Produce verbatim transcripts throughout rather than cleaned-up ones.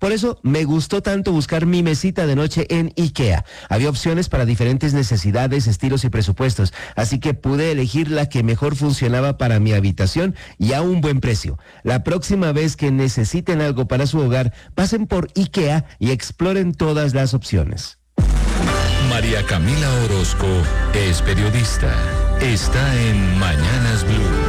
Por eso me gustó tanto buscar mi mesita de noche en IKEA. Había opciones para diferentes necesidades, estilos y presupuestos, así que pude elegir la que mejor funcionaba para mi habitación y a un buen precio. La próxima vez que necesiten algo para su hogar, pasen por IKEA y exploren todas las opciones. María Camila Orozco es periodista. Está en Mañanas Blue.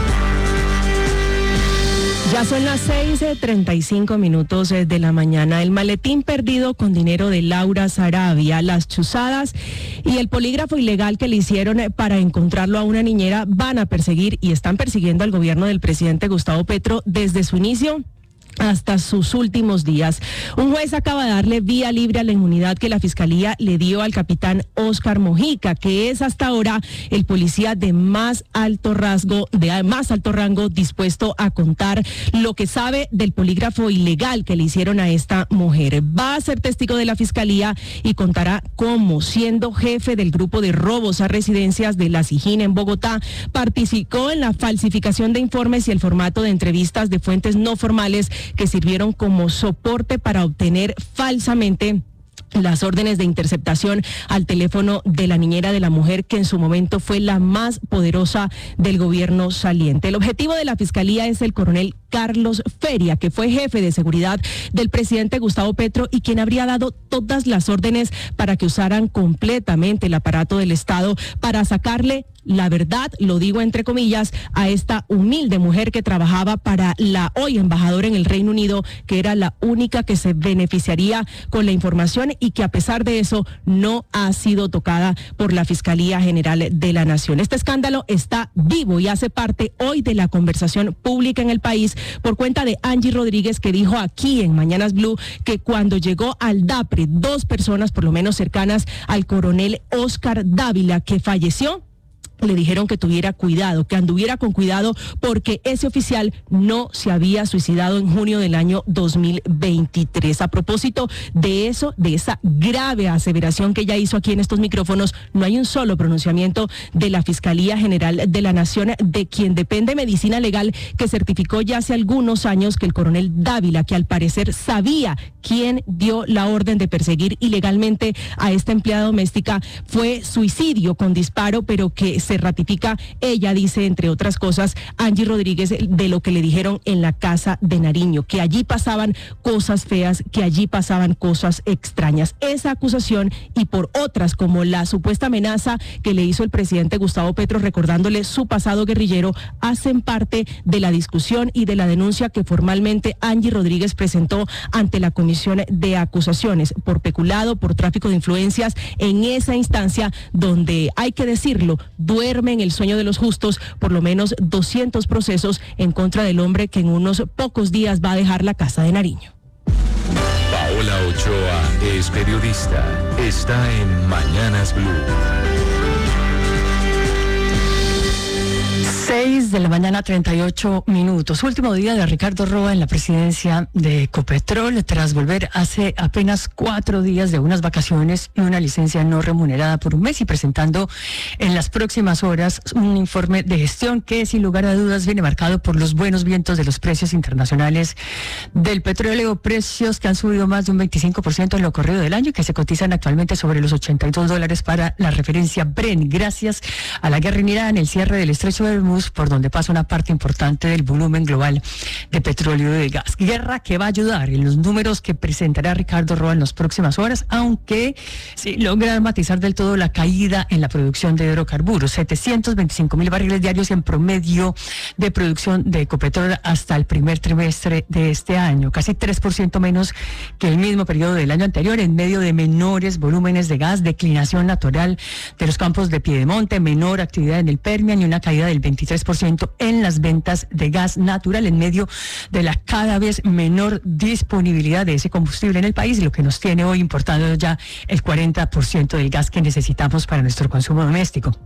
Ya son las seis treinta y cinco minutos de la mañana. El maletín perdido con dinero de Laura Sarabia, las chuzadas y el polígrafo ilegal que le hicieron para encontrarlo a una niñera van a perseguir y están persiguiendo al gobierno del presidente Gustavo Petro desde su inicio hasta sus últimos días. Un juez acaba de darle vía libre a la inmunidad que la Fiscalía le dio al capitán Óscar Mojica, que es hasta ahora el policía de más alto rasgo, de más alto rango, dispuesto a contar lo que sabe del polígrafo ilegal que le hicieron a esta mujer. Va a ser testigo de la Fiscalía y contará cómo, siendo jefe del grupo de robos a residencias de La Sijín en Bogotá, participó en la falsificación de informes y el formato de entrevistas de fuentes no formales que sirvieron como soporte para obtener falsamente las órdenes de interceptación al teléfono de la niñera de la mujer, que en su momento fue la más poderosa del gobierno saliente. El objetivo de la Fiscalía es el coronel Carlos Feria, que fue jefe de seguridad del presidente Gustavo Petro y quien habría dado todas las órdenes para que usaran completamente el aparato del Estado para sacarle la verdad, lo digo entre comillas, a esta humilde mujer que trabajaba para la hoy embajadora en el Reino Unido, que era la única que se beneficiaría con la información y que a pesar de eso no ha sido tocada por la Fiscalía General de la Nación. Este escándalo está vivo y hace parte hoy de la conversación pública en el país por cuenta de Angie Rodríguez, que dijo aquí en Mañanas Blue que cuando llegó al DAPRE, dos personas por lo menos cercanas al coronel Óscar Dávila, que falleció, le dijeron que tuviera cuidado, que anduviera con cuidado porque ese oficial no se había suicidado en junio del año dos mil veintitrés. A propósito de eso, de esa grave aseveración que ella hizo aquí en estos micrófonos, no hay un solo pronunciamiento de la Fiscalía General de la Nación, de quien depende Medicina Legal, que certificó ya hace algunos años que el coronel Dávila, que al parecer sabía quién dio la orden de perseguir ilegalmente a esta empleada doméstica, fue suicidio con disparo, pero que se ratifica, ella dice, entre otras cosas, Angie Rodríguez, de lo que le dijeron en la casa de Nariño, que allí pasaban cosas feas, que allí pasaban cosas extrañas. Esa acusación y por otras, como la supuesta amenaza que le hizo el presidente Gustavo Petro recordándole su pasado guerrillero, hacen parte de la discusión y de la denuncia que formalmente Angie Rodríguez presentó ante la Comisión de Acusaciones por peculado, por tráfico de influencias, en esa instancia donde, hay que decirlo, duerme en el sueño de los justos por lo menos doscientos procesos en contra del hombre que en unos pocos días va a dejar la casa de Nariño. Paola Ochoa es periodista. Está en Mañanas Blue. seis de la mañana, treinta y ocho minutos. Último día de Ricardo Roa en la presidencia de Ecopetrol, tras volver hace apenas cuatro días de unas vacaciones y una licencia no remunerada por un mes, y presentando en las próximas horas un informe de gestión que, sin lugar a dudas, viene marcado por los buenos vientos de los precios internacionales del petróleo, precios que han subido más de un veinticinco por ciento en lo corrido del año y que se cotizan actualmente sobre los ochenta y dos dólares para la referencia Brent, gracias a la guerra en Irán, el cierre del estrecho de Hormuz, por donde pasa una parte importante del volumen global de petróleo y de gas. Guerra que va a ayudar en los números que presentará Ricardo Roa en las próximas horas, aunque sí logra matizar del todo la caída en la producción de hidrocarburos. setecientos veinticinco mil barriles diarios en promedio de producción de Ecopetrol hasta el primer trimestre de este año, casi tres por ciento menos que el mismo periodo del año anterior, en medio de menores volúmenes de gas, declinación natural de los campos de Piedemonte, menor actividad en el Permian y una caída del veintitrés por ciento en las ventas de gas natural en medio de la cada vez menor disponibilidad de ese combustible en el país, lo que nos tiene hoy importando ya el cuarenta por ciento del gas que necesitamos para nuestro consumo doméstico.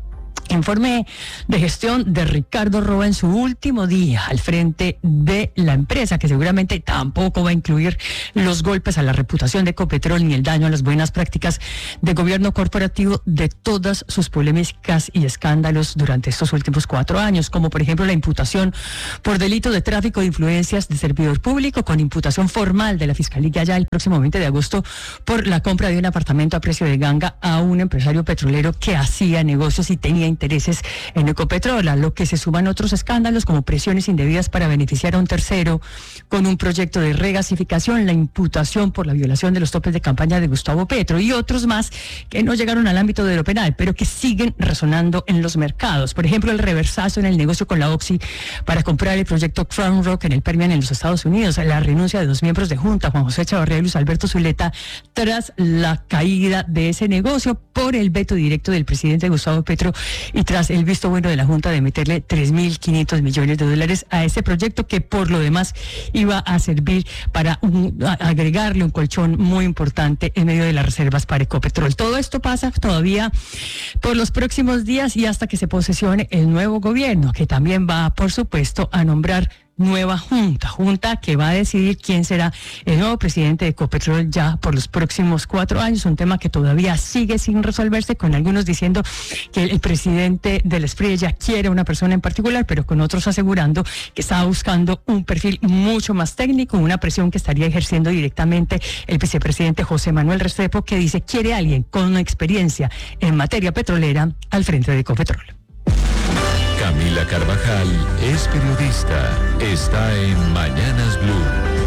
Informe de gestión de Ricardo Roa en su último día al frente de la empresa, que seguramente tampoco va a incluir los golpes a la reputación de Ecopetrol ni el daño a las buenas prácticas de gobierno corporativo de todas sus polémicas y escándalos durante estos últimos cuatro años, como por ejemplo la imputación por delito de tráfico de influencias de servidor público, con imputación formal de la Fiscalía ya el próximo veinte de agosto por la compra de un apartamento a precio de ganga a un empresario petrolero que hacía negocios y tenía intereses en Ecopetrol, a lo que se suman otros escándalos como presiones indebidas para beneficiar a un tercero con un proyecto de regasificación, la imputación por la violación de los topes de campaña de Gustavo Petro y otros más que no llegaron al ámbito de lo penal, pero que siguen resonando en los mercados. Por ejemplo, el reversazo en el negocio con la Oxy para comprar el proyecto Crown Rock en el Permian en los Estados Unidos, la renuncia de dos miembros de Junta, Juan José Chavarría y Luis Alberto Zuleta, tras la caída de ese negocio por el veto directo del presidente Gustavo Petro y tras el visto bueno de la Junta de meterle tres mil quinientos millones de dólares a ese proyecto, que por lo demás iba a servir para un, a agregarle un colchón muy importante en medio de las reservas para Ecopetrol. Todo esto pasa todavía por los próximos días y hasta que se posesione el nuevo gobierno, que también va, por supuesto, a nombrar nueva junta, junta que va a decidir quién será el nuevo presidente de Ecopetrol ya por los próximos cuatro años, un tema que todavía sigue sin resolverse, con algunos diciendo que el presidente del S P R I ya quiere una persona en particular, pero con otros asegurando que está buscando un perfil mucho más técnico, una presión que estaría ejerciendo directamente el vicepresidente José Manuel Restrepo, que dice quiere a alguien con experiencia en materia petrolera al frente de Ecopetrol. Camila Carvajal es periodista. Está en Mañanas Blue.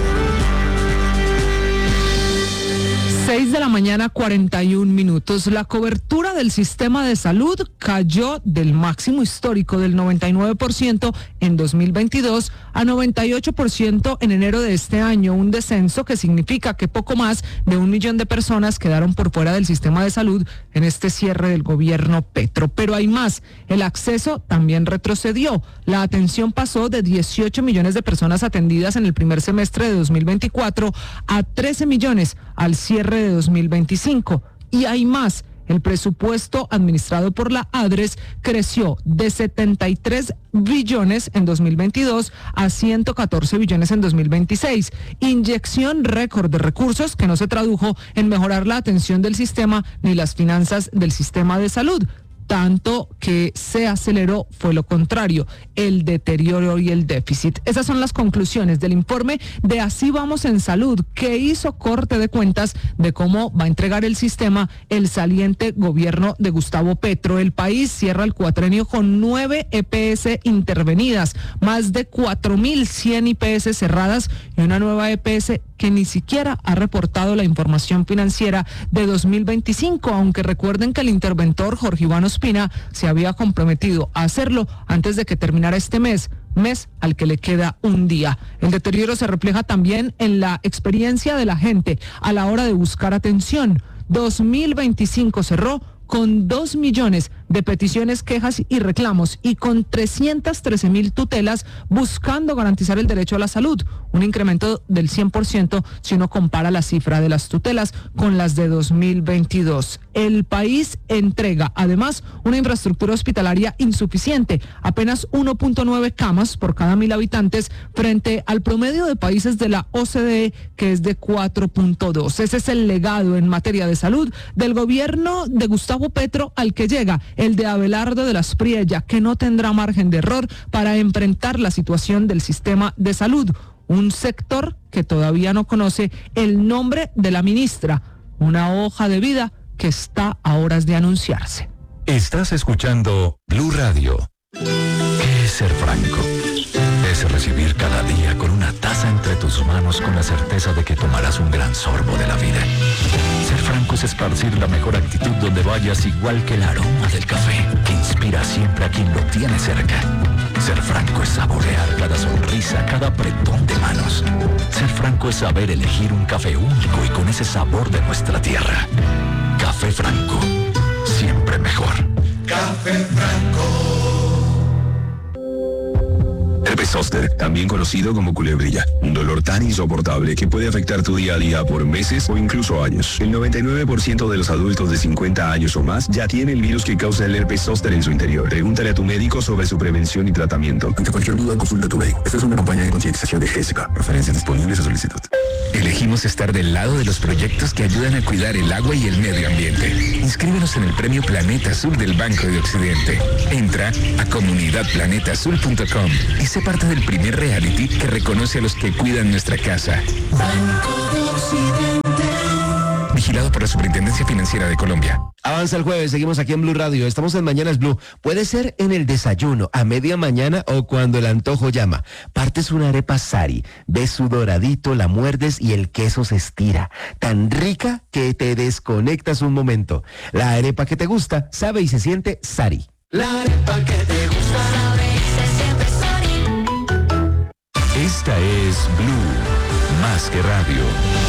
seis de la mañana, cuarenta y un minutos. La cobertura del sistema de salud cayó del máximo histórico del noventa y nueve por ciento en dos mil veintidós a noventa y ocho por ciento en enero de este año, un descenso que significa que poco más de un millón de personas quedaron por fuera del sistema de salud en este cierre del gobierno Petro. Pero hay más, el acceso también retrocedió. La atención pasó de dieciocho millones de personas atendidas en el primer semestre de dos mil veinticuatro a trece millones al cierre de dos mil veinticinco. Y hay más. El presupuesto administrado por la ADRES creció de setenta y tres billones en dos mil veintidós a ciento catorce billones en dos mil veintiséis. Inyección récord de recursos que no se tradujo en mejorar la atención del sistema ni las finanzas del sistema de salud. Tanto que se aceleró fue lo contrario, el deterioro y el déficit. Esas son las conclusiones del informe de Así Vamos en Salud, que hizo corte de cuentas de cómo va a entregar el sistema el saliente gobierno de Gustavo Petro. El país cierra el cuatrenio con nueve E P S intervenidas, más de cuatro mil cien I P S cerradas y una nueva E P S que ni siquiera ha reportado la información financiera de dos mil veinticinco, aunque recuerden que el interventor Jorge Iván Ospina se había comprometido a hacerlo antes de que terminara este mes, mes al que le queda un día. El deterioro se refleja también en la experiencia de la gente a la hora de buscar atención. dos mil veinticinco cerró con dos millones de peticiones, quejas y reclamos y con trescientas trece mil tutelas buscando garantizar el derecho a la salud, un incremento del cien por ciento si uno compara la cifra de las tutelas con las de dos mil veintidós. El país entrega además una infraestructura hospitalaria insuficiente, apenas uno punto nueve camas por cada mil habitantes frente al promedio de países de la O C D E, que es de cuatro punto dos. Ese es el legado en materia de salud del gobierno de Gustavo Petro al que llega el de Abelardo de las Priella, que no tendrá margen de error para enfrentar la situación del sistema de salud, un sector que todavía no conoce el nombre de la ministra, una hoja de vida que está a horas de anunciarse. Estás escuchando Blue Radio. ¿Qué es ser franco? Es recibir cada día con una taza entre tus manos con la certeza de que tomarás un gran sorbo de la vida. Ser franco es esparcir la mejor actitud donde vayas, igual que el aroma del café que inspira siempre a quien lo tiene cerca. Ser franco es saborear cada sonrisa, cada apretón de manos. Ser franco es saber elegir un café único y con ese sabor de nuestra tierra. Café Franco, siempre mejor. Café Franco. El Herpes zóster, también conocido como culebrilla. Un dolor tan insoportable que puede afectar tu día a día por meses o incluso años. El noventa y nueve por ciento de los adultos de cincuenta años o más ya tiene el virus que causa el herpes zóster en su interior. Pregúntale a tu médico sobre su prevención y tratamiento. Ante cualquier duda, consulta a tu médico. Esta es una campaña de concientización de Jessica. Referencias disponibles a solicitud. Elegimos estar del lado de los proyectos que ayudan a cuidar el agua y el medio ambiente. Inscríbenos en el Premio Planeta Azul del Banco de Occidente. Entra a comunidad planeta azul punto com y sé parte del primer reality que reconoce a los que cuidan nuestra casa. Banco de Occidente. Vigilado por la Superintendencia Financiera de Colombia. Avanza el jueves, seguimos aquí en Blue Radio. Estamos en Mañanas Blue. Puede ser en el desayuno, a media mañana o cuando el antojo llama. Partes una arepa Sari, ves su doradito, la muerdes y el queso se estira. Tan rica que te desconectas un momento. La arepa que te gusta sabe y se siente Sari. La arepa que te gusta sabe y se siente Sari. Esta es Blue, más que radio.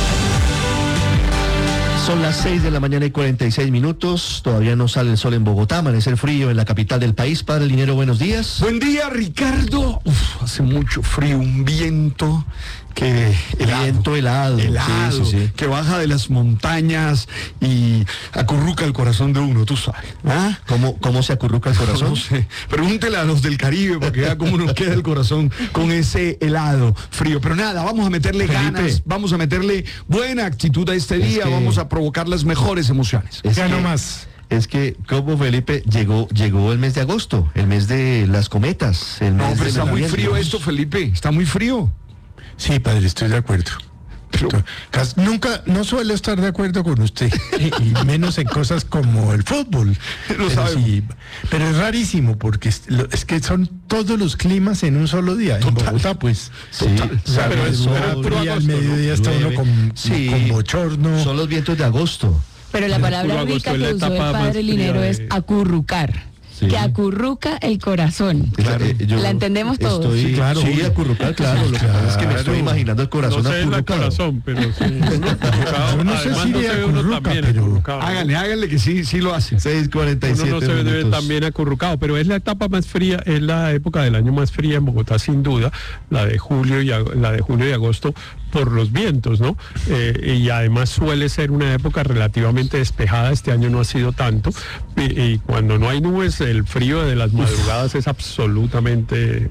Son las seis de la mañana y cuarenta y seis minutos. Todavía no sale el sol en Bogotá, amanece el frío en la capital del país. Padre Linero, buenos días. Buen día, Ricardo. Uf, hace mucho frío, un viento que helado, viento helado, helado sí, sí, sí. que baja de las montañas y acurruca el corazón de uno, tú sabes. ¿Ah? ¿Cómo, cómo se acurruca el corazón? No sé. Pregúntele a los del Caribe para que vea cómo nos queda el corazón con ese helado frío. Pero nada, vamos a meterle Felipe, ganas, vamos a meterle buena actitud a este día, que, vamos a provocar las mejores emociones. Es ya que, no más. Es que, como Felipe, llegó llegó el mes de agosto, el mes de las cometas. El No, mes pero de está muy Navidad. frío esto, Felipe, está muy frío. Sí, padre, estoy de acuerdo. Pero, Cas- nunca, no suelo estar de acuerdo con usted, y, y menos en cosas como el fútbol. Lo pero, sabemos. sí, pero es rarísimo, porque es, lo- es que son todos los climas en un solo día. En Bogotá, pues, Sí, sale pero el es sol, puro fría, al agosto, ¿no? mediodía está uno Llueve. con, Sí. con bochorno. Son los vientos de agosto. Pero la palabra puro rica agosto es la que usó el etapa más padre fría Linero de- es acurrucar. Sí. Que acurruca el corazón. Claro, eh, yo La entendemos todos. Estoy, Sí, claro. Sí, acurrucar, claro. Lo que pasa es que me estoy imaginando el corazón No sé el acurrucado. corazón, pero sí. Acurrucado. Yo no sé Además, si no de se ve uno acurruca, también pero- acurrucado. Háganle, háganle que sí, sí lo hace. seis cuarenta y Uno siete no se ve minutos. tan bien acurrucado, pero es la etapa más fría, es la época del año más fría en Bogotá, sin duda, la de julio y ag- la de julio y agosto por los vientos, ¿no? Eh, y además suele ser una época relativamente despejada. Este año no ha sido tanto, y, y cuando no hay nubes, el frío de las madrugadas es absolutamente,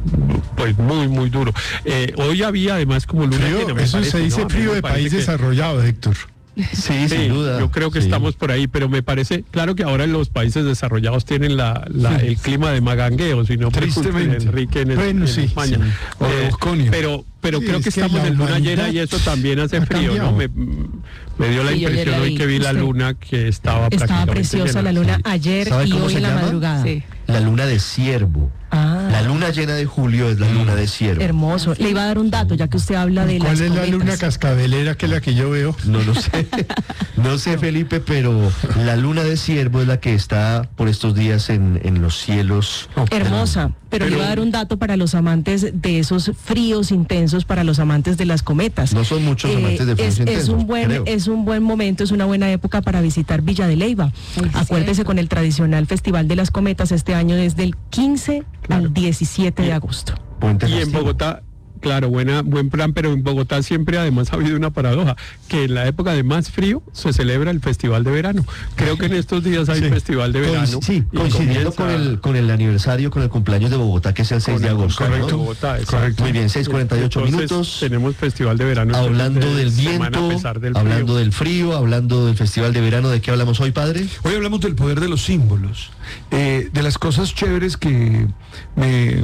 pues muy muy duro. Eh, hoy había además como luna Frío, llena, me eso parece, se dice ¿no? A mí frío me de parece país que- desarrollado, Héctor. Sí, Sí, sin duda. yo creo que Sí. estamos por ahí, pero me parece, claro que ahora los países desarrollados tienen la, la- el clima de magangueo, si no Tristemente. Enrique en, Bueno, en sí, España. sí. O de Eh, Bosconia. pero pero Sí, creo es que que estamos la en luna llena humanidad y eso también hace ha frío, ¿no? cambiado. Me, me dio la Sí, yo ayer impresión la hoy vi, que vi la usted. luna que estaba Estaba prácticamente preciosa llena. la luna Sí. ayer ¿Sabe y cómo hoy se en la llama? madrugada. Sí. La luna de ciervo. Ah, La luna llena de julio es la luna de ciervo. hermoso. Le iba a dar un dato, ya que usted habla de ¿Cuál las es la cometas. luna cascabelera que es la que yo veo? No lo sé, no sé Felipe, pero la luna de ciervo es la que está por estos días en, en los cielos. Hermosa, pero, le iba a dar un dato para los amantes de esos fríos intensos, para los amantes de las cometas. No son muchos Eh, amantes de fríos es, es intensos, un buen creo. es un buen momento, es una buena época para visitar Villa de Leyva. Acuérdese con el tradicional Festival de las Cometas este año desde el quince al diecisiete de agosto. Puente Y en festivo. Bogotá, claro, buena, buen plan, pero en Bogotá siempre además ha habido una paradoja, que en la época de más frío se celebra el Festival de Verano. Creo que en estos días hay Sí. Festival de Verano. Coinc- sí, y coincidiendo comienza con el, con el aniversario, con el cumpleaños de Bogotá, que es el seis con de el agosto. correcto, ¿no? Bogotá, exacto. Muy bien, seis cuarenta y ocho Entonces, minutos. Tenemos Festival de Verano. Hablando entonces, del de semana viento, a pesar del hablando frío. del frío, hablando del Festival de Verano. ¿De qué hablamos hoy, padre? Hoy hablamos del poder de los símbolos, eh, de las cosas chéveres que me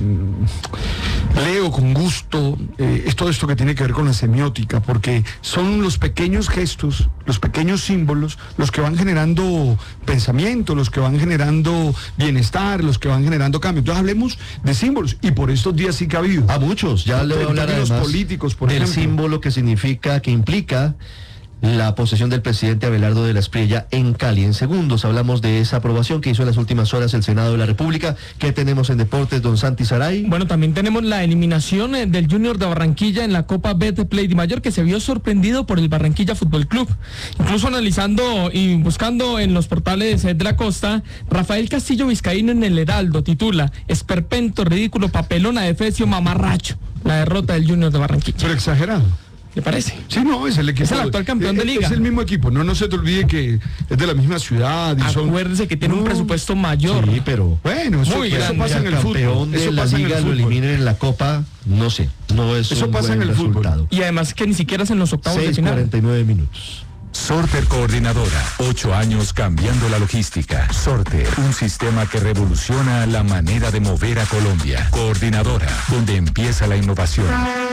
leo con gusto, eh, es todo esto que tiene que ver con la semiótica, porque son los pequeños gestos, los pequeños símbolos, los que van generando pensamiento, los que van generando bienestar, los que van generando cambio. Entonces hablemos de símbolos, y por estos días sí que ha habido. A muchos, ya le voy a En hablar términos además políticos, por del ejemplo. símbolo que significa, que implica la posesión del presidente Abelardo de la Espriella en Cali. En segundos hablamos de esa aprobación que hizo en las últimas horas el Senado de la República. ¿Qué tenemos en deportes, don Santi Saray? Bueno, también tenemos la eliminación eh, del Junior de Barranquilla en la Copa Betplay de Mayor, que se vio sorprendido por el Barranquilla Fútbol Club. Incluso analizando y buscando en los portales eh, de la costa, Rafael Castillo Vizcaíno en el Heraldo titula: esperpento, ridículo, papelón, adefesio, mamarracho. La derrota del Junior de Barranquilla. Pero exagerado. ¿Le parece? Sí, no, es el equipo. Es el actual campeón de liga. Es el mismo equipo. No, no se te olvide que es de la misma ciudad. Y Acuérdese son... que tiene no. un presupuesto mayor. Sí, pero bueno, eso, eso pasa en el fútbol. Campeón de eso la pasa liga en el lo fútbol. eliminen en la Copa, no sé. No es eso un pasa buen en el resultado. fútbol. Y además que ni siquiera es en los octavos de final. cuarenta y nueve minutos. Sorter Coordinadora, ocho años cambiando la logística. Sorter, un sistema que revoluciona la manera de mover a Colombia. Coordinadora, donde empieza la innovación.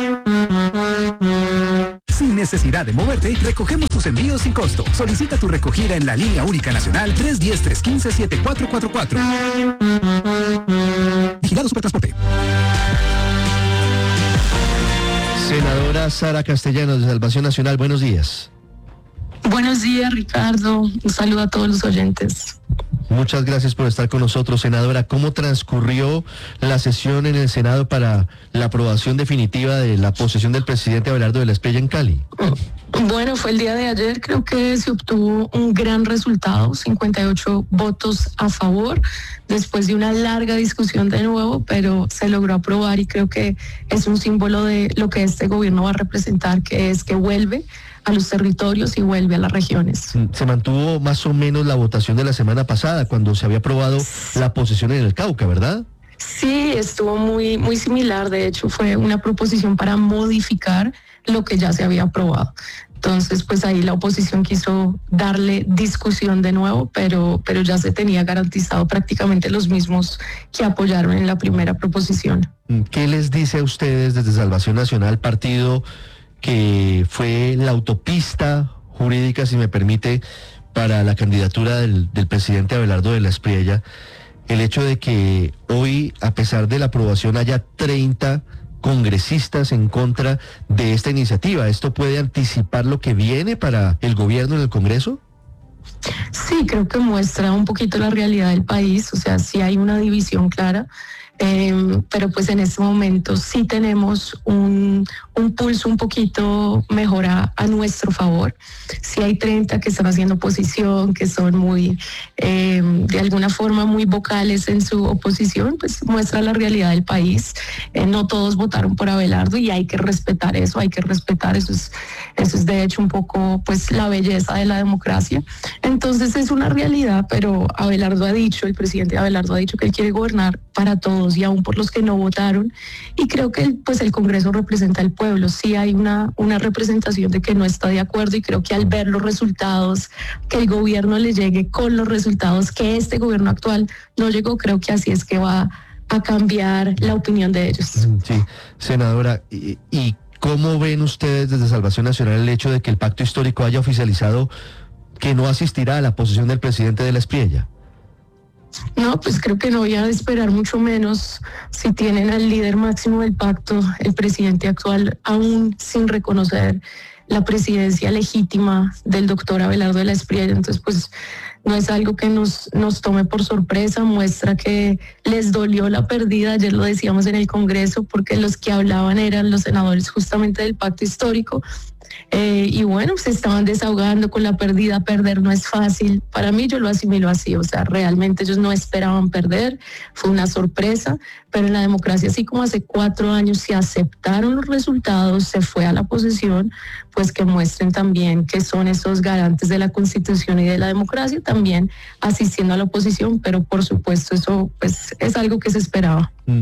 Sin necesidad de moverte, recogemos tus envíos sin costo. Solicita tu recogida en la línea única nacional tres uno cero, tres uno cinco, siete cuatro cuatro cuatro. Vigilado Supertransporte. Senadora Sara Castellanos, de Salvación Nacional, buenos días. Buenos días, Ricardo. Un saludo a todos los oyentes. Muchas gracias por estar con nosotros, senadora. ¿Cómo transcurrió la sesión en el Senado para la aprobación definitiva de la posesión del presidente Abelardo de la Espriella en Cali? Bueno, fue el día de ayer, creo que se obtuvo un gran resultado, cincuenta y ocho votos a favor, después de una larga discusión de nuevo, pero se logró aprobar y creo que es un símbolo de lo que este gobierno va a representar, que es que vuelve a los territorios y vuelve a las regiones. Se mantuvo más o menos la votación de la semana pasada, cuando se había aprobado la posesión en el Cauca, ¿verdad? Sí, estuvo muy, muy similar. De hecho, fue una proposición para modificar lo que ya se había aprobado. Entonces, pues ahí la oposición quiso darle discusión de nuevo, pero, pero ya se tenía garantizado prácticamente los mismos que apoyaron en la primera proposición. ¿Qué les dice a ustedes desde Salvación Nacional, partido que fue la autopista jurídica, si me permite, para la candidatura del, del presidente Abelardo de la Espriella, el hecho de que hoy, a pesar de la aprobación, haya treinta congresistas en contra de esta iniciativa? ¿Esto puede anticipar lo que viene para el gobierno en el Congreso? Sí, creo que muestra un poquito la realidad del país, o sea, sí hay una división clara. Eh, pero pues en este momento sí tenemos un, un pulso un poquito mejor a, a nuestro favor. Sí hay treinta que están haciendo oposición, que son muy, eh, de alguna forma muy vocales en su oposición, pues muestra la realidad del país. Eh, no todos votaron por Abelardo y hay que respetar eso, hay que respetar eso. Es, eso es de hecho un poco pues la belleza de la democracia. Entonces es una realidad, pero Abelardo ha dicho, el presidente Abelardo ha dicho que él quiere gobernar para todos y aún por los que no votaron, y creo que pues el Congreso representa al pueblo. Sí hay una, una representación de que no está de acuerdo, y creo que al ver los resultados, que el gobierno le llegue con los resultados que este gobierno actual no llegó, creo que así es que va a cambiar la opinión de ellos. Sí, senadora, ¿y, y cómo ven ustedes desde Salvación Nacional el hecho de que el pacto histórico haya oficializado que no asistirá a la posesión del presidente de la Espriella? No, pues creo que no voy a esperar mucho menos si tienen al líder máximo del pacto, el presidente actual, aún sin reconocer la presidencia legítima del doctor Abelardo de la Espriella. Entonces, pues no es algo que nos, nos tome por sorpresa, muestra que les dolió la pérdida. Ayer lo decíamos en el Congreso, porque los que hablaban eran los senadores justamente del pacto histórico. Eh, y bueno, se estaban desahogando con la pérdida. Perder no es fácil. Para mí, yo lo asimilo así, o sea, realmente ellos no esperaban perder, fue una sorpresa, pero en la democracia, así como hace cuatro años se aceptaron los resultados, se fue a la posesión, pues que muestren también que son esos garantes de la Constitución y de la democracia, también asistiendo a la oposición, pero por supuesto eso pues es algo que se esperaba. Mm.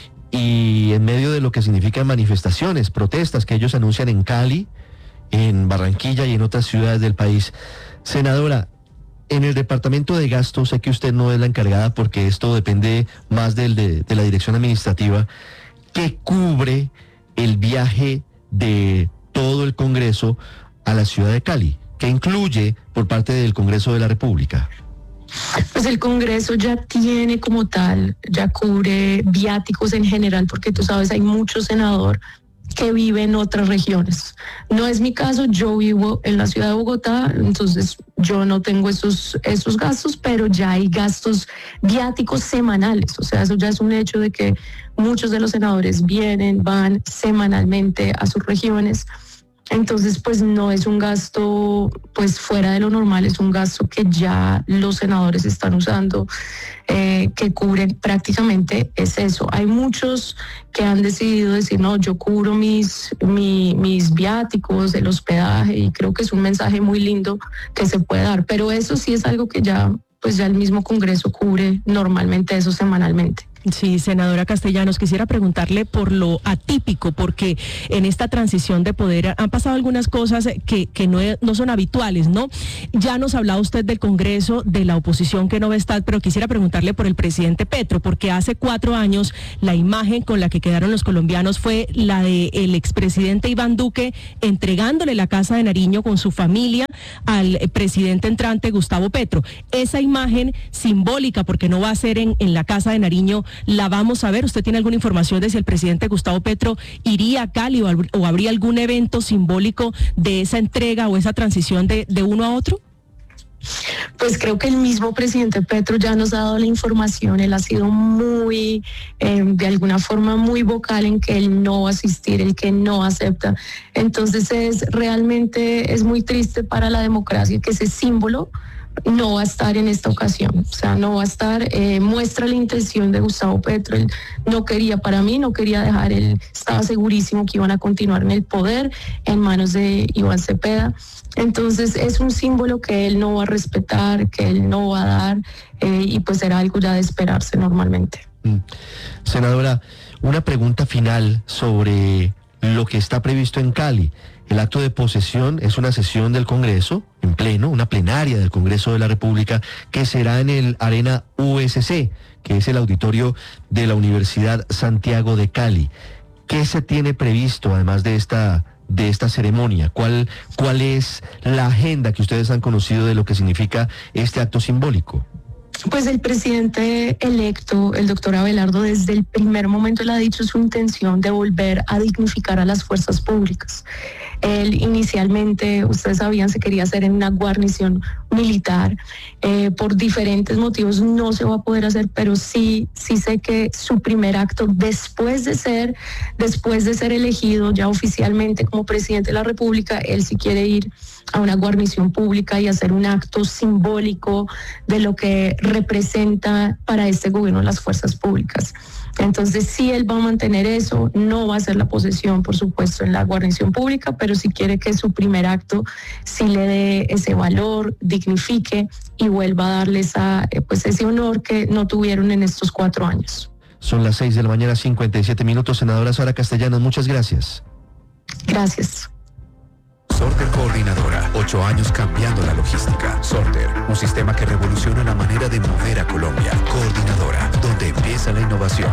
Y en medio de lo que significan manifestaciones, protestas que ellos anuncian en Cali, en Barranquilla y en otras ciudades del país. Senadora, en el departamento de gastos, sé que usted no es la encargada porque esto depende más del, de, de la dirección administrativa, ¿qué cubre el viaje de todo el Congreso a la ciudad de Cali? ¿Qué incluye por parte del Congreso de la República? Pues el Congreso ya tiene como tal, ya cubre viáticos en general, porque tú sabes, hay mucho senador que vive en otras regiones. No es mi caso, yo vivo en la ciudad de Bogotá, entonces yo no tengo esos, esos gastos, pero ya hay gastos viáticos semanales, o sea, eso ya es un hecho de que muchos de los senadores vienen, van semanalmente a sus regiones. Entonces, pues no es un gasto pues fuera de lo normal, es un gasto que ya los senadores están usando, eh, que cubren prácticamente es eso. Hay muchos que han decidido decir, no, yo cubro mis, mi, mis viáticos, el hospedaje, y creo que es un mensaje muy lindo que se puede dar, pero eso sí es algo que ya, pues ya el mismo Congreso cubre normalmente eso semanalmente. Sí, senadora Castellanos, quisiera preguntarle por lo atípico, porque en esta transición de poder han pasado algunas cosas que, que no, no son habituales, ¿no? Ya nos hablaba usted del Congreso, de la oposición que no va a estar, pero quisiera preguntarle por el presidente Petro, porque hace cuatro años la imagen con la que quedaron los colombianos fue la del expresidente Iván Duque entregándole la Casa de Nariño con su familia al presidente entrante Gustavo Petro. Esa imagen simbólica, porque no va a ser en, en la Casa de Nariño, la vamos a ver. ¿Usted tiene alguna información de si el presidente Gustavo Petro iría a Cali o, o habría algún evento simbólico de esa entrega o esa transición de, de uno a otro? Pues creo que el mismo presidente Petro ya nos ha dado la información, él ha sido muy, eh, de alguna forma muy vocal en que él no va a asistir, el que no acepta. Entonces es realmente, es muy triste para la democracia que ese símbolo no va a estar en esta ocasión, o sea, no va a estar, eh, muestra la intención de Gustavo Petro, él no quería, para mí, no quería dejar, él estaba segurísimo que iban a continuar en el poder, en manos de Iván Cepeda, entonces es un símbolo que él no va a respetar, que él no va a dar, eh, y pues era algo ya de esperarse normalmente. Mm. Senadora, una pregunta final sobre lo que está previsto en Cali. El acto de posesión es una sesión del Congreso, en pleno, una plenaria del Congreso de la República, que será en el Arena U S C, que es el auditorio de la Universidad Santiago de Cali. ¿Qué se tiene previsto, además de esta, de esta ceremonia? ¿Cuál, cuál es la agenda que ustedes han conocido de lo que significa este acto simbólico? Pues el presidente electo, el doctor Abelardo, desde el primer momento él ha dicho su intención de volver a dignificar a las fuerzas públicas. Él inicialmente, ustedes sabían, se quería hacer en una guarnición militar. Eh, por diferentes motivos no se va a poder hacer, pero sí, sí sé que su primer acto después de ser, después de ser elegido ya oficialmente como presidente de la República, él sí quiere ir a una guarnición pública y hacer un acto simbólico de lo que representa para este gobierno las fuerzas públicas. Entonces sí, él va a mantener eso, no va a ser la posesión, por supuesto, en la guarnición pública, pero sí quiere que su primer acto sí le dé ese valor, dignifique y vuelva a darles a, pues ese honor que no tuvieron en estos cuatro años. Son las seis de la mañana, cincuenta y siete minutos. Senadora Sara Castellanos, muchas gracias. Gracias. Sorter Coordinadora, ocho años cambiando la logística. Sorter, un sistema que revoluciona la manera de mover a Colombia. Coordinadora, donde empieza la innovación.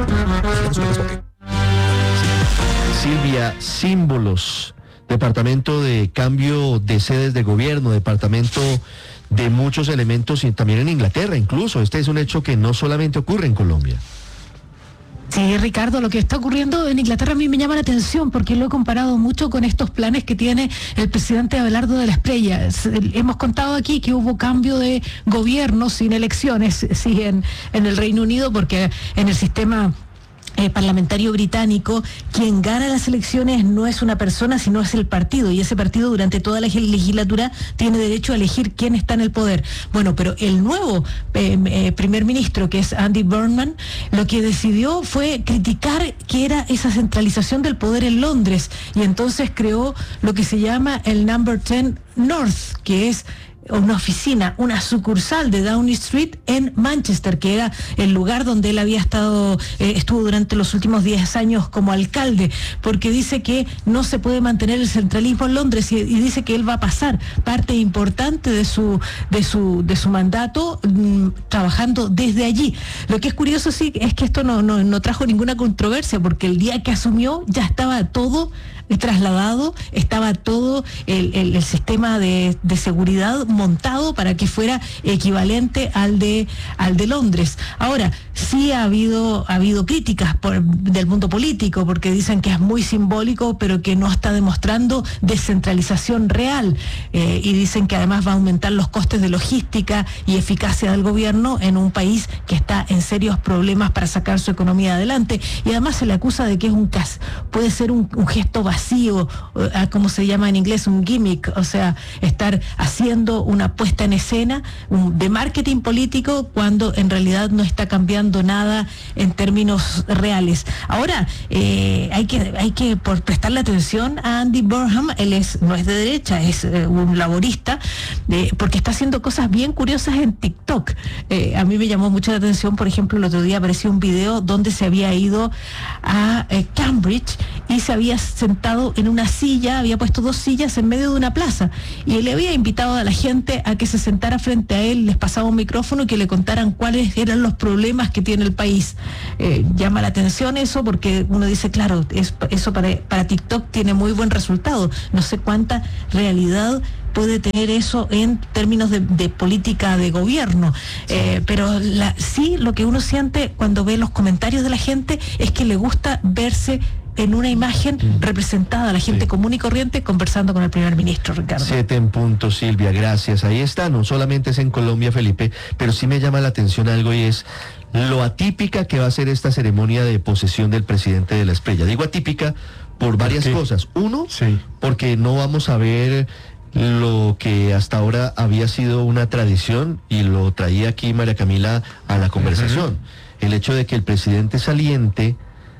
Silvia, símbolos, departamento de cambio de sedes de gobierno, departamento de muchos elementos y también en Inglaterra incluso. Este es un hecho que no solamente ocurre en Colombia. Sí, Ricardo, lo que está ocurriendo en Inglaterra a mí me llama la atención porque lo he comparado mucho con estos planes que tiene el presidente Abelardo de la Espriella. Hemos contado aquí que hubo cambio de gobierno sin elecciones, sí, en, en el Reino Unido, porque en el sistema Eh, parlamentario británico, quien gana las elecciones no es una persona, sino es el partido, y ese partido durante toda la legislatura tiene derecho a elegir quién está en el poder. Bueno, pero el nuevo eh, eh, primer ministro, que es Andy Burnham, lo que decidió fue criticar que era esa centralización del poder en Londres, y entonces creó lo que se llama el Number diez North, que es una oficina, una sucursal de Downing Street en Manchester, que era el lugar donde él había estado, eh, estuvo durante los últimos diez años como alcalde, porque dice que no se puede mantener el centralismo en Londres y, y dice que él va a pasar parte importante de su, de su, de su mandato mmm, trabajando desde allí. Lo que es curioso sí es que esto no, no, no trajo ninguna controversia, porque el día que asumió ya estaba todo trasladado, estaba todo el, el, el sistema de, de seguridad montado para que fuera equivalente al de al de Londres. Ahora, sí ha habido ha habido críticas por, del mundo político, porque dicen que es muy simbólico, pero que no está demostrando descentralización real, eh, y dicen que además va a aumentar los costes de logística y eficacia del gobierno en un país que está en serios problemas para sacar su economía adelante, y además se le acusa de que es un cas puede ser un, un gesto vacío, eh, como se llama en inglés, un gimmick, o sea, estar haciendo una puesta en escena un, de marketing político cuando en realidad no está cambiando nada en términos reales. Ahora, eh, hay que hay que por prestarle atención a Andy Burnham. Él es no es de derecha, es eh, un laborista, eh, porque está haciendo cosas bien curiosas en TikTok. Eh, a mí me llamó mucho la atención, por ejemplo, el otro día apareció un video donde se había ido a eh, Cambridge y se había sentado en una silla, había puesto dos sillas en medio de una plaza, y él le había invitado a la gente a que se sentara frente a él, les pasaba un micrófono y que le contaran cuáles eran los problemas que tiene el país. Eh, llama la atención eso, porque uno dice, claro, es, eso para, para TikTok tiene muy buen resultado. No sé cuánta realidad puede tener eso en términos de, de política de gobierno, eh, pero la, sí lo que uno siente cuando ve los comentarios de la gente es que le gusta verse en una imagen representada, la gente sí. común y corriente conversando con el primer ministro, Ricardo. Siete en punto, Silvia, gracias. Ahí está, no solamente es en Colombia, Felipe, pero sí me llama la atención algo, y es lo atípica que va a ser esta ceremonia de posesión del presidente de la Espriella. Digo atípica por varias ¿Por cosas. Uno, sí. porque no vamos a ver lo que hasta ahora había sido una tradición, y lo traía aquí María Camila a la conversación. Uh-huh. El hecho de que el presidente saliente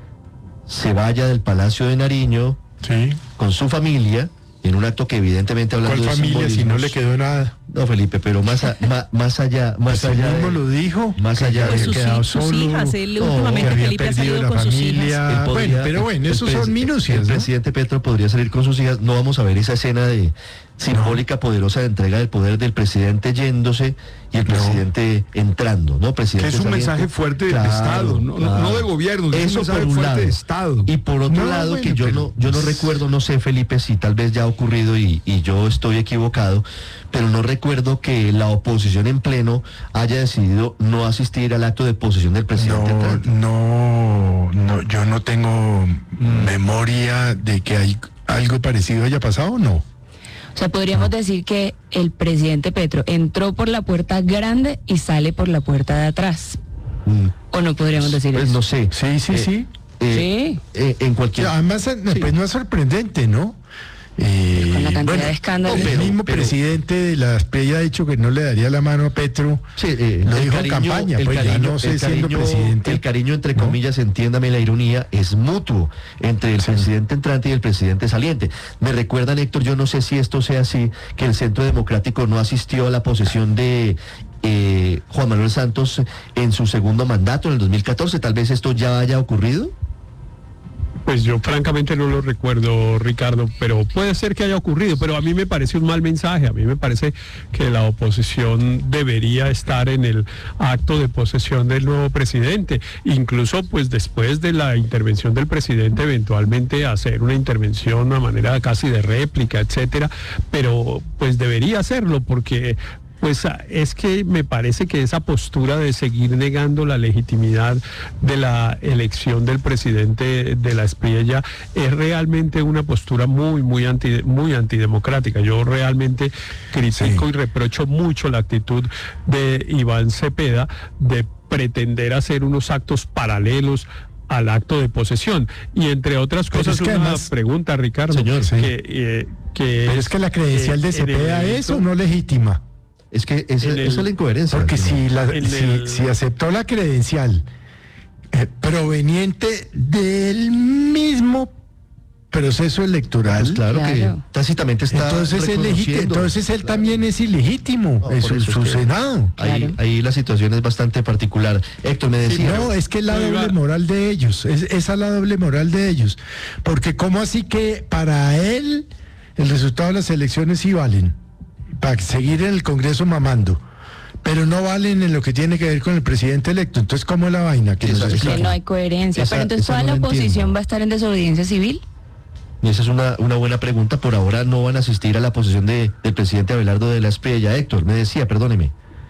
se vaya del Palacio de Nariño sí. con su familia, en un acto que evidentemente hablando ¿Cuál de familia si no le quedó nada? No, Felipe, pero más, a, ma, más allá, más pues allá. mismo de, lo dijo. Más allá de de sus, quedado sus solo. hijas, él no, últimamente Felipe ha salido con familia. sus hijas. Podría, bueno, pero bueno, esos son minucias. El ¿no? presidente Petro podría salir con sus hijas. No vamos a ver esa escena de simbólica, no. poderosa de entrega del poder del presidente yéndose y el presidente no. entrando, ¿no? Presidente que es un saliente. mensaje fuerte claro, del Estado, no, claro. no de gobierno, es Eso un mensaje por un fuerte lado. de Estado. Y por otro no, lado, bueno, que yo pero... no yo no recuerdo, no sé, Felipe, si tal vez ya ha ocurrido y, y yo estoy equivocado, pero no recuerdo que la oposición en pleno haya decidido no asistir al acto de posesión del presidente. No, no, no, yo no tengo mm. memoria de que hay algo parecido haya pasado, ¿no? O sea, podríamos no. decir que el presidente Petro entró por la puerta grande y sale por la puerta de atrás. Mm. ¿O no podríamos decir pues eso? No sé. Sí, sí, eh, sí. Eh, sí. Eh, en cualquier... Además, sí. pues no es sorprendente, ¿no? Eh, con la cantidad bueno, de escándalos. El pero, mismo pero, presidente de la Espriella ha dicho que no le daría la mano a Petro. Sí, eh, lo el dijo cariño, en campaña, el pues cariño, ya no sé el siendo cariño, presidente. El cariño, entre ¿no? comillas, entiéndame la ironía, es mutuo entre el sí. presidente entrante y el presidente saliente. Me recuerdan, Héctor, yo no sé si esto sea así, que el Centro Democrático no asistió a la posesión de eh, Juan Manuel Santos en su segundo mandato en el dos mil catorce. Tal vez esto ya haya ocurrido. Pues yo francamente no lo recuerdo, Ricardo, pero puede ser que haya ocurrido, pero a mí me parece un mal mensaje, a mí me parece que la oposición debería estar en el acto de posesión del nuevo presidente, incluso pues después de la intervención del presidente eventualmente hacer una intervención a manera casi de réplica, etcétera, pero pues debería hacerlo porque... Pues es que me parece que esa postura de seguir negando la legitimidad de la elección del presidente de la Espriella es realmente una postura muy, muy anti, muy antidemocrática. Yo realmente critico sí. y reprocho mucho la actitud de Iván Cepeda de pretender hacer unos actos paralelos al acto de posesión. Y entre otras cosas, es que una además, pregunta, Ricardo, señor, sí. que, eh, que Pero es, es que la credencial eh, de Cepeda es o no legítima. Es que esa, el, esa es la incoherencia. Porque si, la, si, el... si aceptó la credencial eh, proveniente del mismo proceso electoral, pues claro, claro que tácitamente está entonces es legítimo, entonces él claro. también es ilegítimo, no, es su, su es Senado. Ahí, claro. ahí la situación es bastante particular. Héctor, me decía. Sí, no, es que es la doble moral de ellos, es, esa es la doble moral de ellos. Porque ¿cómo así que para él el resultado de las elecciones sí valen? Para seguir en el Congreso mamando, pero no valen en lo que tiene que ver con el presidente electo. Entonces, ¿cómo es la vaina? Que, que no hay coherencia. Esa, pero entonces toda no la oposición entiendo. va a estar en desobediencia civil. Y esa es una, una buena pregunta. Por ahora no van a asistir a la posesión de, del presidente Abelardo de la Espriella. Héctor, me decía, perdóneme.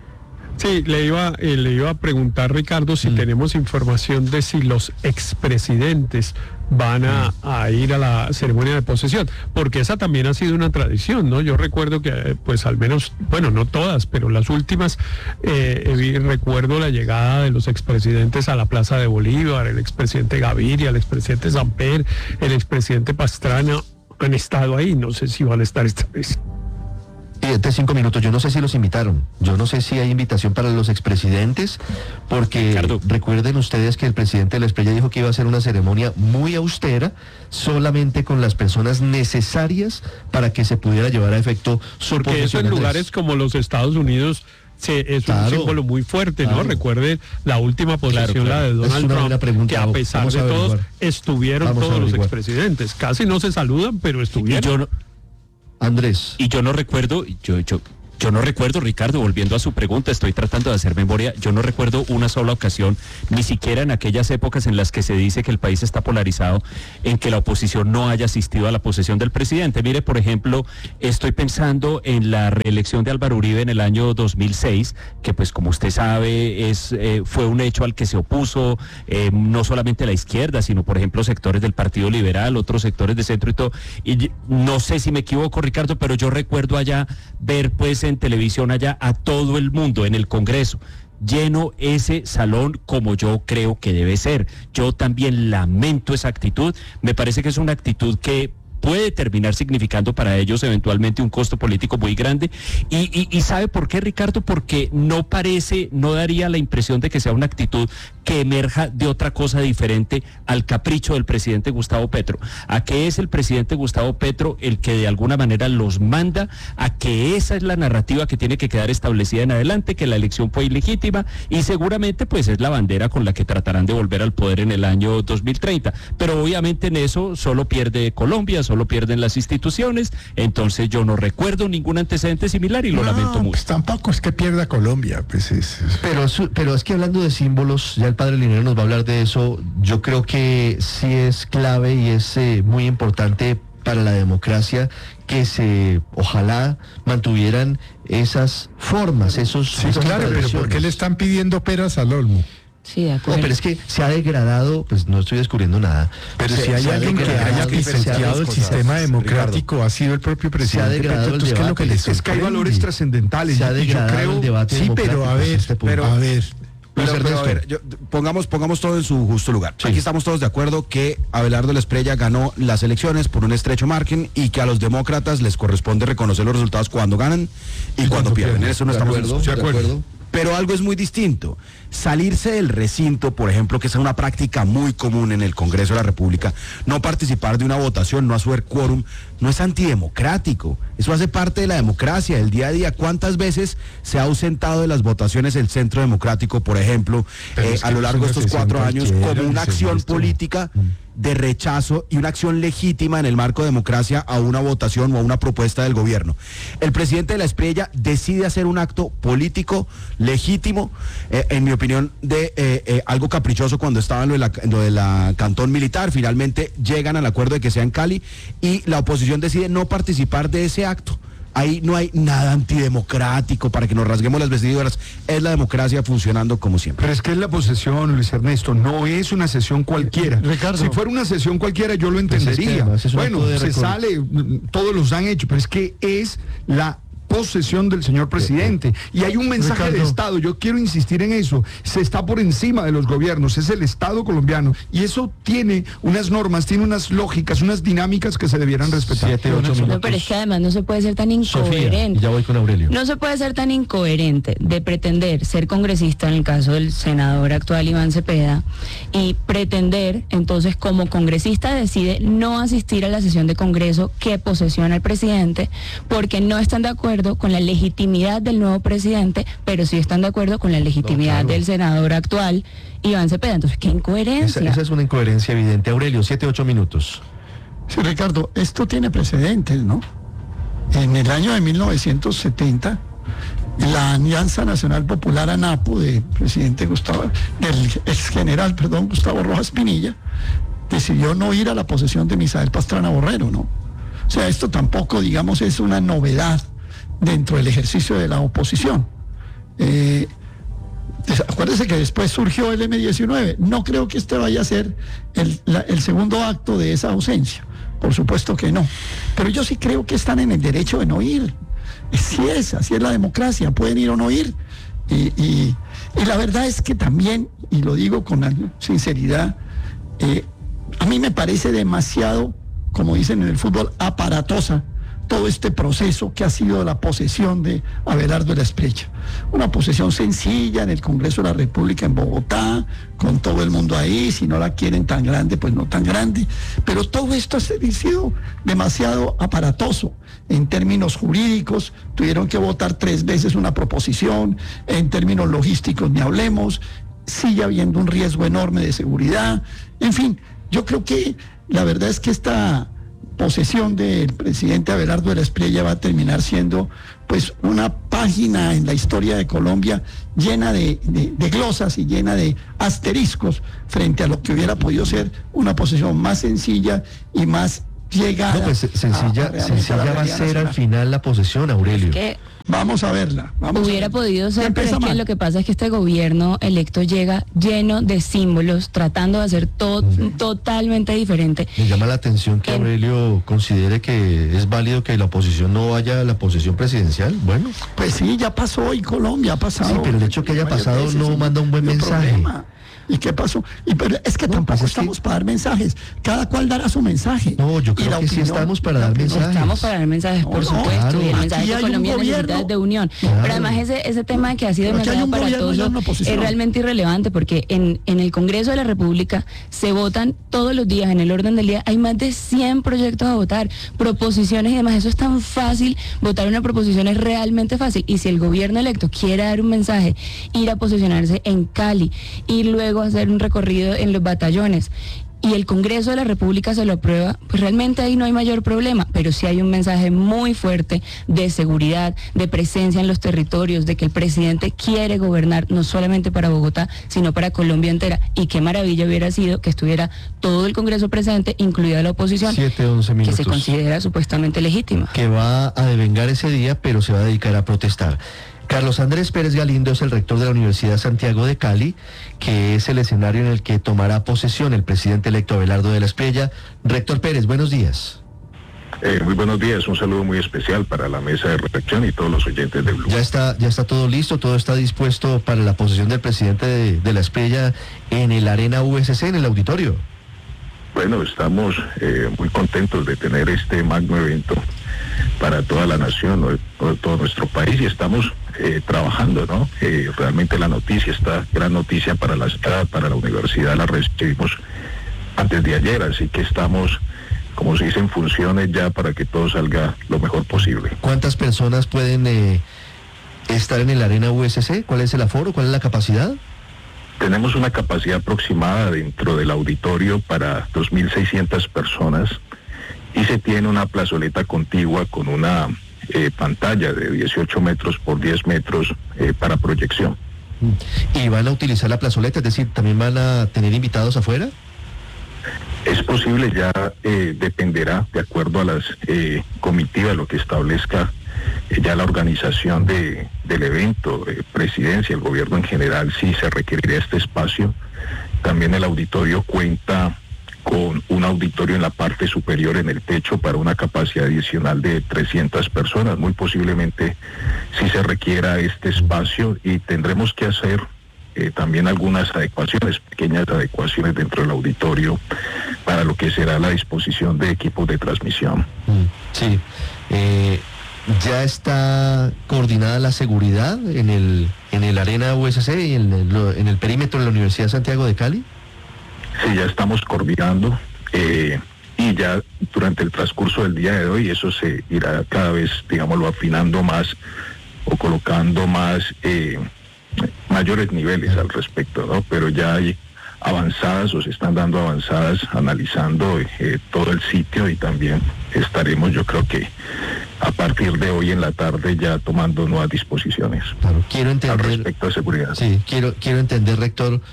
Sí, le iba, eh, le iba a preguntar, Ricardo, si mm. tenemos información de si los expresidentes van a, a ir a la ceremonia de posesión, porque esa también ha sido una tradición, ¿no? Yo recuerdo que, pues al menos, bueno, no todas, pero las últimas, eh, recuerdo la llegada de los expresidentes a la Plaza de Bolívar, el expresidente Gaviria, el expresidente Samper, el expresidente Pastrana, han estado ahí, no sé si van a estar esta vez. De cinco minutos, yo no sé si los invitaron, yo no sé si hay invitación para los expresidentes, porque Ricardo, recuerden ustedes que el presidente de la Espriella dijo que iba a ser una ceremonia muy austera, solamente con las personas necesarias para que se pudiera llevar a efecto su posesión. Porque eso en lugares como los Estados Unidos se, es claro, un símbolo muy fuerte, claro. ¿no? Recuerden la última posesión, claro, claro. la de Donald Trump, pregunta, que a pesar Vamos de a todos, estuvieron Vamos todos los expresidentes, casi no se saludan, pero estuvieron. Andrés. Y yo no recuerdo, yo, yo, yo no recuerdo, Ricardo, volviendo a su pregunta, estoy tratando de hacer memoria, yo no recuerdo una sola ocasión, ni siquiera en aquellas épocas en las que se dice que el país está polarizado, en que la oposición no haya asistido a la posesión del presidente. Mire, por ejemplo, estoy pensando en la reelección de Álvaro Uribe en el año dos mil seis, que pues como usted sabe, es eh, fue un hecho al que se opuso eh, no solamente la izquierda, sino por ejemplo sectores del Partido Liberal, otros sectores de centro y todo. Y no sé si me equivoco, Ricardo, pero yo recuerdo allá ver pues en televisión allá a todo el mundo en el Congreso lleno ese salón como yo creo que debe ser. Yo también lamento esa actitud, me parece que es una actitud que puede terminar significando para ellos eventualmente un costo político muy grande. Y, y, y ¿sabe por qué, Ricardo? Porque no parece, no daría la impresión de que sea una actitud que emerja de otra cosa diferente al capricho del presidente Gustavo Petro. ¿A qué es el presidente Gustavo Petro el que de alguna manera los manda a que esa es la narrativa que tiene que quedar establecida en adelante, que la elección fue ilegítima y seguramente pues es la bandera con la que tratarán de volver al poder en el año dos mil treinta? Pero obviamente en eso solo pierde Colombia, solo pierden las instituciones, entonces yo no recuerdo ningún antecedente similar y lo no, lamento mucho. Pues tampoco es que pierda Colombia, pues es... Pero, pero es que hablando de símbolos, ya el padre Linero nos va a hablar de eso, yo creo que sí es clave y es eh, muy importante para la democracia que se, ojalá, mantuvieran esas formas, esos... Sí, claro, pero ¿por qué le están pidiendo peras al olmo? Sí, de acuerdo. No, pero es que se ha degradado, pues no estoy descubriendo nada. Pero se, si hay alguien que haya licenciado el sistema democrático, Ricardo, ha sido el propio presidente. Se ha degradado Petro, el debate. ¿Qué es lo que les es que hay valores trascendentales. Se ha degradado creo, el debate. Sí, pero a ver, este pero a ver. Pero, pero a ver, yo, pongamos, pongamos todo en su justo lugar. Sí. Aquí estamos todos de acuerdo que Abelardo de la Espriella ganó las elecciones por un estrecho margen y que a los demócratas les corresponde reconocer los resultados cuando ganan y cuando pierden. Eso no estamos de acuerdo, de acuerdo. Pero algo es muy distinto. Salirse del recinto, por ejemplo, que es una práctica muy común en el Congreso de la República, no participar de una votación, no hacer quórum, no es antidemocrático. Eso hace parte de la democracia, del día a día. ¿Cuántas veces se ha ausentado de las votaciones el Centro Democrático, por ejemplo, eh, a lo largo de estos cuatro años, como una acción política de rechazo y una acción legítima en el marco de democracia a una votación o a una propuesta del gobierno? El presidente de la Espriella decide hacer un acto político legítimo, eh, en mi opinión, de eh, eh, algo caprichoso cuando estaba en lo de, la, lo de la cantón militar. Finalmente llegan al acuerdo de que sea en Cali y la oposición decide no participar de ese acto. Ahí no hay nada antidemocrático para que nos rasguemos las vestiduras. Es la democracia funcionando como siempre. Pero es que es la posesión, Luis Ernesto, no es una sesión cualquiera. Ricardo, si fuera una sesión cualquiera yo lo entendería. Pues es que, bueno, se record... sale, todos los han hecho, pero es que es la posesión del señor presidente. Y hay un mensaje Ricardo. de Estado, yo quiero insistir en eso, se está por encima de los gobiernos, es el Estado colombiano, y eso tiene unas normas, tiene unas lógicas, unas dinámicas que se debieran respetar. Siete, ocho no, pero es que además no se puede ser tan incoherente. Sofía, ya voy con Aurelio. No se puede ser tan incoherente de pretender ser congresista, en el caso del senador actual Iván Cepeda, y pretender, entonces, como congresista decide no asistir a la sesión de Congreso que posesiona el presidente, porque no están de acuerdo con la legitimidad del nuevo presidente, pero sí están de acuerdo con la legitimidad no, claro. del senador actual, Iván Cepeda. Entonces, ¿qué incoherencia? Esa, esa es una incoherencia evidente. Aurelio, siete, ocho minutos. Sí, Ricardo, esto tiene precedentes, ¿no? En el año de mil novecientos setenta, la Alianza Nacional Popular ANAPO del presidente Gustavo, del ex general, perdón, Gustavo Rojas Pinilla, decidió no ir a la posesión de Misael Pastrana Borrero, ¿no? O sea, esto tampoco, digamos, es una novedad dentro del ejercicio de la oposición. Eh, acuérdense que después surgió el eme diecinueve. No creo que este vaya a ser el, la, el segundo acto de esa ausencia. Por supuesto que no. Pero yo sí creo que están en el derecho de no ir. Así es, así es la democracia. Pueden ir o no ir. Y, y, y la verdad es que también, y lo digo con sinceridad, eh, a mí me parece demasiado, como dicen en el fútbol, aparatosa todo este proceso que ha sido la posesión de Abelardo de la Espriella. Una posesión sencilla en el Congreso de la República en Bogotá, con todo el mundo ahí, si no la quieren tan grande, pues no tan grande, pero todo esto ha sido demasiado aparatoso en términos jurídicos. Tuvieron que votar tres veces una proposición, en términos logísticos ni hablemos, sigue habiendo un riesgo enorme de seguridad, en fin, yo creo que la verdad es que esta posesión del presidente Abelardo de la Espriella va a terminar siendo pues una página en la historia de Colombia llena de, de, de glosas y llena de asteriscos frente a lo que hubiera podido ser una posesión más sencilla y más llegada. No, pues sencilla, a, a sencilla va a ser al final la posesión, Aurelio. Es que vamos a verla. Vamos hubiera a verla. podido ser, pero es que lo que pasa es que este gobierno electo llega lleno de símbolos, tratando de hacer todo sí. totalmente diferente. Me llama la atención que en... Aurelio considere que es válido que la oposición no vaya a la posesión presidencial. Bueno. Pues sí, ya pasó en Colombia, ha pasado. Sí, pero el hecho que haya pasado no manda un buen mensaje. Problema. ¿Y qué pasó? Y pero es que no, tampoco pues es estamos que... para dar mensajes. Cada cual dará su mensaje. No, yo creo que opinión, sí estamos para dar mensajes. Estamos para dar mensajes, por no, supuesto. Claro. Y el mensaje que Colombia necesita es de unión. Claro. Pero además ese, ese tema que ha sido demasiado aparatoso es realmente irrelevante, porque en, en el Congreso de la República se votan todos los días, en el orden del día, hay más de cien proyectos a votar, proposiciones y demás. Eso es tan fácil. Votar una proposición es realmente fácil. Y si el gobierno electo quiere dar un mensaje, ir a posicionarse en Cali y luego hacer un recorrido en los batallones y el Congreso de la República se lo aprueba, pues realmente ahí no hay mayor problema, pero sí hay un mensaje muy fuerte de seguridad, de presencia en los territorios, de que el presidente quiere gobernar no solamente para Bogotá, sino para Colombia entera, y qué maravilla hubiera sido que estuviera todo el Congreso presente, incluida la oposición, siete, once minutos, que se considera supuestamente legítima. Que va a devengar ese día, pero se va a dedicar a protestar. Carlos Andrés Pérez Galindo es el rector de la Universidad Santiago de Cali, que es el escenario en el que tomará posesión el presidente electo Abelardo de la Espriella. Rector Pérez, buenos días. Eh, muy buenos días, un saludo muy especial para la mesa de reflexión y todos los oyentes de Blue. Ya está, ya está todo listo, todo está dispuesto para la posesión del presidente de, de la Espriella en el Arena U S C, en el auditorio. Bueno, estamos eh, muy contentos de tener este magno evento para toda la nación, ¿no? todo, todo nuestro país, y estamos eh, trabajando, ¿no? Eh, realmente la noticia, esta gran noticia para la ciudad, para la universidad, la recibimos antes de ayer, así que estamos, como se dice, en funciones ya para que todo salga lo mejor posible. ¿Cuántas personas pueden eh, estar en el Arena U S C? ¿Cuál es el aforo? ¿Cuál es la capacidad? Tenemos una capacidad aproximada dentro del auditorio para dos mil seiscientas personas, y se tiene una plazoleta contigua con una eh, pantalla de dieciocho metros por diez metros eh, para proyección. ¿Y van a utilizar la plazoleta? Es decir, ¿también van a tener invitados afuera? Es posible, ya eh, dependerá, de acuerdo a las eh, comitivas, lo que establezca eh, ya la organización de, del evento, eh, presidencia, el gobierno en general, si se requeriría este espacio. También el auditorio cuenta con un auditorio en la parte superior, en el techo, para una capacidad adicional de trescientas personas. Muy posiblemente si se requiera este espacio, y tendremos que hacer eh, también algunas adecuaciones, pequeñas adecuaciones dentro del auditorio para lo que será la disposición de equipos de transmisión. Sí. Eh, ¿ya está coordinada la seguridad en el, en el Arena U S C y en el, en el perímetro de la Universidad Santiago de Cali? Sí, ya estamos coordinando eh, y ya durante el transcurso del día de hoy eso se irá cada vez, digámoslo, afinando más o colocando más eh, mayores niveles al respecto, ¿no? Pero ya hay avanzadas o se están dando avanzadas analizando eh, todo el sitio, y también estaremos, yo creo que a partir de hoy en la tarde, ya tomando nuevas disposiciones. Claro, quiero entender al respecto de seguridad. Sí, quiero, quiero entender, rector,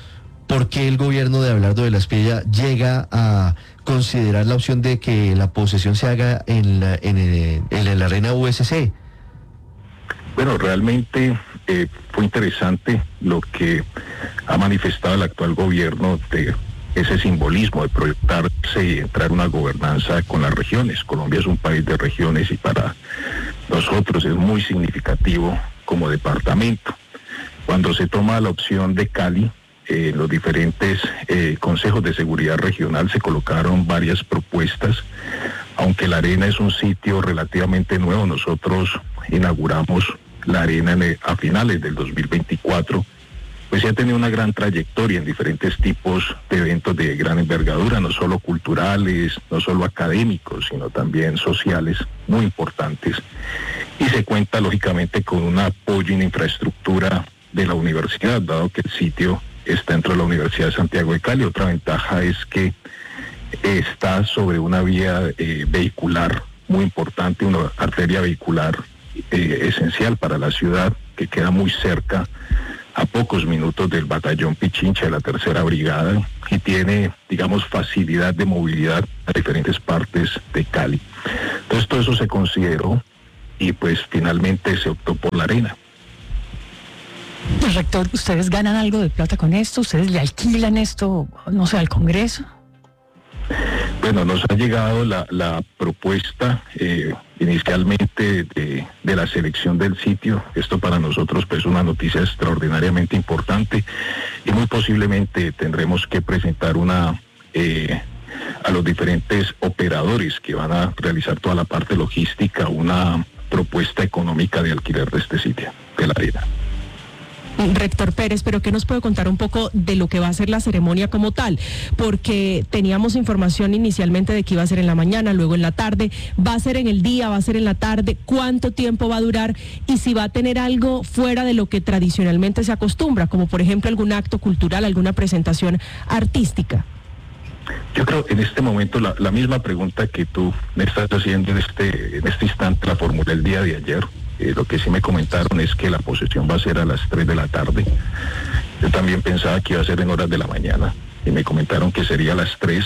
¿por qué el gobierno de Abelardo de la Espriella llega a considerar la opción de que la posesión se haga en la, en, el- en la arena U S C? Bueno, realmente eh, fue interesante lo que ha manifestado el actual gobierno de ese simbolismo de proyectarse y entrar en una gobernanza con las regiones. Colombia es un país de regiones y para nosotros es muy significativo como departamento. Cuando se toma la opción de Cali, eh, los diferentes eh, consejos de seguridad regional se colocaron varias propuestas. Aunque la arena es un sitio relativamente nuevo, nosotros inauguramos la arena en el- a finales del dos mil veinticuatro, pues ya ha tenido una gran trayectoria en diferentes tipos de eventos de gran envergadura, no solo culturales, no solo académicos, sino también sociales, muy importantes. Y se cuenta lógicamente con un apoyo en infraestructura de la universidad, dado que el sitio está dentro de la Universidad de Santiago de Cali. Otra ventaja es que está sobre una vía eh, vehicular muy importante, una arteria vehicular eh, esencial para la ciudad, que queda muy cerca, a pocos minutos del batallón Pichincha de la tercera brigada, y tiene, digamos, facilidad de movilidad a diferentes partes de Cali. Entonces todo eso se consideró y pues finalmente se optó por la arena. Rector, ¿ustedes ganan algo de plata con esto? ¿Ustedes le alquilan esto, no sé, al Congreso? Bueno, nos ha llegado la, la propuesta eh, inicialmente de, de la selección del sitio. Esto para nosotros pues es una noticia extraordinariamente importante y muy posiblemente tendremos que presentar una eh, a los diferentes operadores que van a realizar toda la parte logística una propuesta económica de alquiler de este sitio, de la arena. Rector Pérez, pero ¿qué nos puede contar un poco de lo que va a ser la ceremonia como tal? Porque teníamos información inicialmente de que iba a ser en la mañana, luego en la tarde, va a ser en el día, va a ser en la tarde, ¿cuánto tiempo va a durar? Y si va a tener algo fuera de lo que tradicionalmente se acostumbra, como por ejemplo algún acto cultural, alguna presentación artística. Yo creo en este momento la, la misma pregunta que tú me estás haciendo en este, en este instante la formulé el día de ayer. Eh, lo que sí me comentaron es que la posesión va a ser a las tres de la tarde. Yo también pensaba que iba a ser en horas de la mañana y me comentaron que sería a las tres.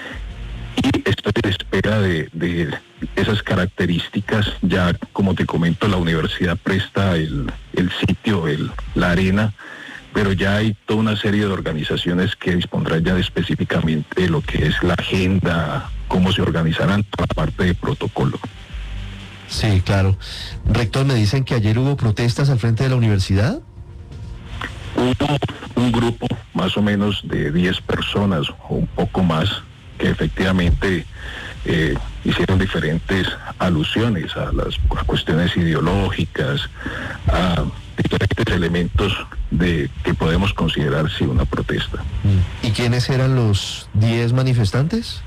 Y estoy en espera de, de esas características. Ya, como te comento, la universidad presta el, el sitio, el, la arena, pero ya hay toda una serie de organizaciones que dispondrán ya de específicamente de lo que es la agenda, cómo se organizarán, toda la parte de protocolo. Sí, claro. Rector, me dicen que ayer hubo protestas al frente de la universidad. Hubo un grupo más o menos de diez personas o un poco más que efectivamente eh, hicieron diferentes alusiones a las a cuestiones ideológicas, a diferentes elementos de que podemos considerar sí una protesta. ¿Y quiénes eran los diez manifestantes?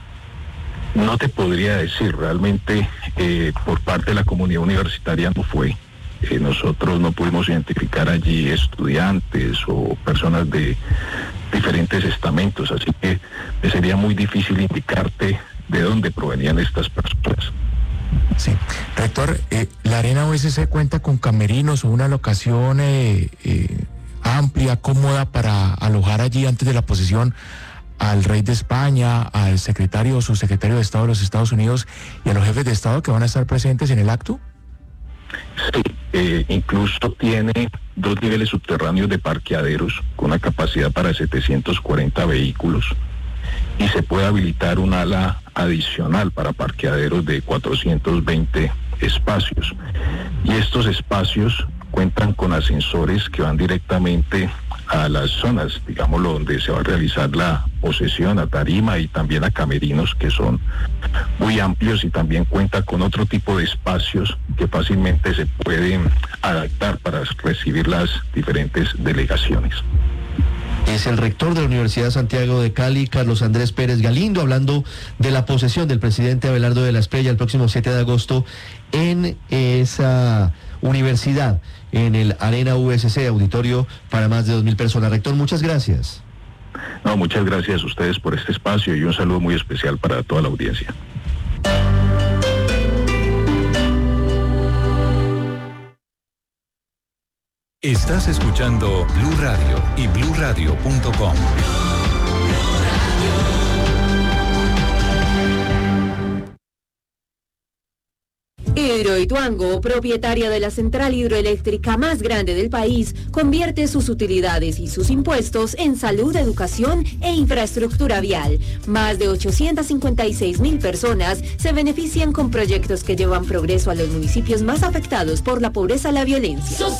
No te podría decir, realmente eh, por parte de la comunidad universitaria no fue. Eh, nosotros no pudimos identificar allí estudiantes o personas de diferentes estamentos, así que me sería muy difícil indicarte de dónde provenían estas personas. Sí. Rector, eh, ¿la Arena U S C cuenta con camerinos o una locación eh, eh, amplia, cómoda para alojar allí antes de la posesión al rey de España, al secretario o subsecretario de Estado de los Estados Unidos y a los jefes de Estado que van a estar presentes en el acto? Sí, eh, incluso tiene dos niveles subterráneos de parqueaderos con una capacidad para setecientos cuarenta vehículos y se puede habilitar un ala adicional para parqueaderos de cuatrocientos veinte espacios. Y estos espacios cuentan con ascensores que van directamente a las zonas, digámoslo, donde se va a realizar la posesión, a tarima y también a camerinos que son muy amplios, y también cuenta con otro tipo de espacios que fácilmente se pueden adaptar para recibir las diferentes delegaciones. Es el rector de la Universidad de Santiago de Cali, Carlos Andrés Pérez Galindo, hablando de la posesión del presidente Abelardo de la Espriella el próximo siete de agosto en esa universidad, en el Arena U S C, auditorio para más de dos mil personas. Rector, muchas gracias. No, muchas gracias a ustedes por este espacio y un saludo muy especial para toda la audiencia. Estás escuchando Blue Radio y blue radio punto com. Hidroituango, propietaria de la central hidroeléctrica más grande del país, convierte sus utilidades y sus impuestos en salud, educación e infraestructura vial. Más de ochocientas cincuenta y seis mil personas se benefician con proyectos que llevan progreso a los municipios más afectados por la pobreza y la violencia.